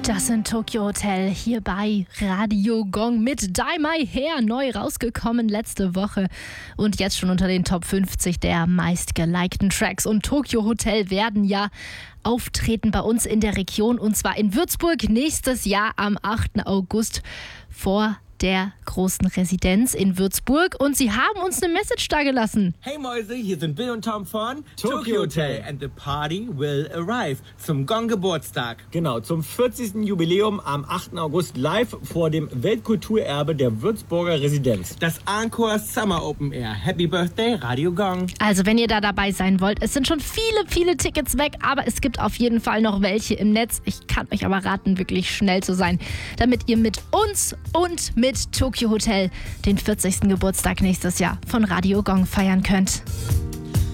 Das sind Tokyo Hotel hier bei Radio Gong mit Dye My Hair, neu rausgekommen letzte Woche und jetzt schon unter den Top 50 der meistgelikten Tracks. Und Tokyo Hotel werden ja auftreten bei uns in der Region und zwar in Würzburg nächstes Jahr am 8. August vor der großen Residenz in Würzburg und sie haben uns eine Message da gelassen. Hey Mäuse, hier sind Bill und Tom von Tokyo Hotel and the party will arrive zum Gong Geburtstag. Genau, zum 40. Jubiläum am 8. August live vor dem Weltkulturerbe der Würzburger Residenz. Das Encore Summer Open Air. Happy Birthday, Radio Gong. Also wenn ihr da dabei sein wollt, es sind schon viele Tickets weg, aber es gibt auf jeden Fall noch welche im Netz. Ich kann euch aber raten, wirklich schnell zu sein, damit ihr mit uns und mit Tokyo Hotel den 40. Geburtstag nächstes Jahr von Radio Gong feiern könnt.